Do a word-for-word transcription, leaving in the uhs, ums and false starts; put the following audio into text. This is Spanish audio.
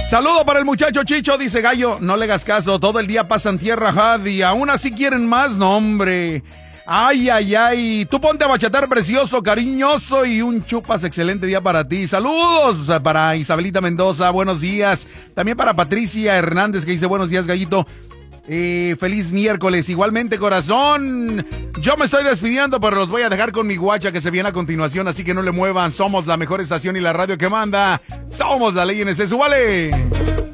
Saludo para el muchacho Chicho, dice Gallo, no le hagas caso, todo el día pasan tierra, Had, y aún así quieren más, no hombre. Ay, ay, ay, tú ponte a bachatar precioso, cariñoso y un chupas excelente día para ti. Saludos para Isabelita Mendoza, buenos días. También para Patricia Hernández que dice buenos días, Gallito. Eh, feliz miércoles, igualmente corazón. Yo me estoy despidiendo, pero los voy a dejar con mi guacha que se viene a continuación, así que no le muevan. Somos la mejor estación y la radio que manda. Somos la ley en este, súbale.